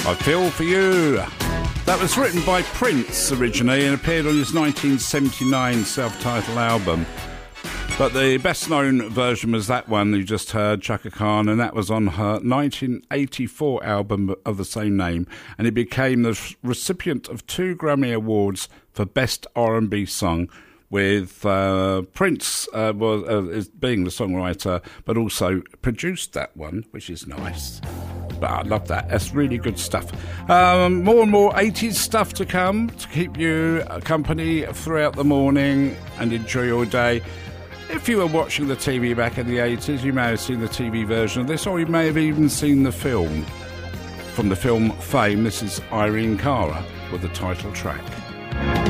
I Feel For You. That was written by Prince originally and appeared on his 1979 self-titled album. But the best-known version was that one you just heard, Chaka Khan, and that was on her 1984 album of the same name, and it became the recipient of 2 Grammy Awards for Best R&B Song, with Prince is being the songwriter, but also produced that one, which is nice. But I love that. That's really good stuff. More and more 80s stuff to come to keep you company throughout the morning and enjoy your day. If you were watching the TV back in the 80s, you may have seen the TV version of this, or you may have even seen the film. From the film Fame, this is Irene Cara with the title track.